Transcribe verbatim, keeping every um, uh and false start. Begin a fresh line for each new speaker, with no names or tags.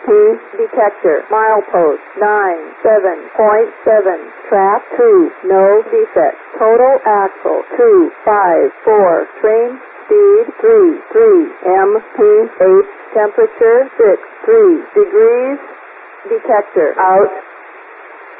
P detector. Milepost nine seven point seven. Trap two. No defect. Total axle two five four. Train speed three three. M P eight. Temperature six three degrees. Detector out.